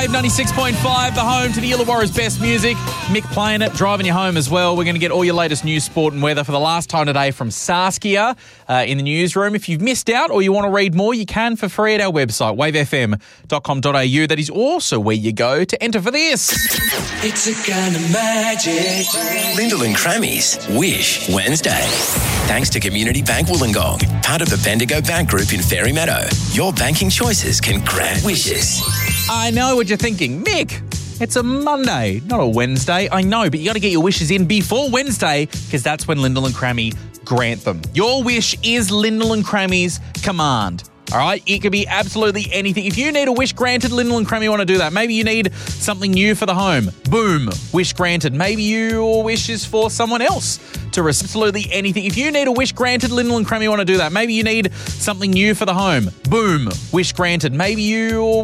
96.5, the home to the Illawarra's best music. Mick playing it, driving you home as well. We're going to get all your latest news, sport and weather for the last time today from Saskia in the newsroom. If you've missed out or you want to read more, you can for free at our website, wavefm.com.au. That is also where you go to enter for this. It's a kind of magic. Lyndall and Crammy's Wish Wednesday. Thanks to Community Bank Wollongong, part of the Bendigo Bank Group in Fairy Meadow. Your banking choices can grant wishes. I know what you're thinking. Mick, it's a Monday, not a Wednesday. I know, but you got to get your wishes in before Wednesday because that's when Lyndall and Crammy grant them. Your wish is Lyndall and Crammy's command. All right? It could be absolutely anything. If you need a wish granted, Lyndall and Crammy want to do that. Maybe you need something new for the home. Boom. Wish granted. Maybe your wish is for someone else to receive absolutely anything. If you need a wish granted, Lyndall and Crammy want to do that. Maybe you need something new for the home. Boom. Wish granted. Maybe you